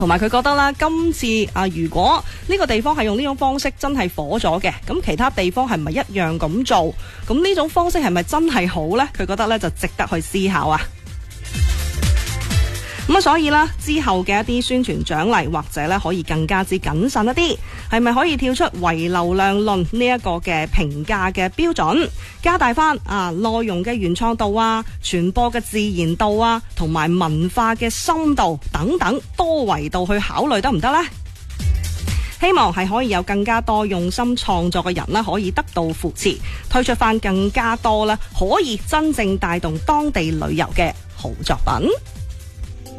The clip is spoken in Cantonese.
同埋佢覺得啦，今次如果呢個地方係用呢種方式真係火咗嘅，咁其他地方係咪一樣咁做？咁呢種方式係咪真係好呢？佢覺得呢就值得去思考啊！咁所以啦，之後嘅一啲宣傳獎勵或者咧可以更加之謹慎一啲，係咪可以跳出唯流量論呢一個嘅評價嘅標準，加大翻內容嘅原創度啊、傳播嘅自然度啊，同埋文化嘅深度等等多維度去考慮得唔得呢？希望係可以有更加多用心創作嘅人啦，可以得到扶持，推出翻更加多啦，可以真正帶動當地旅遊嘅好作品。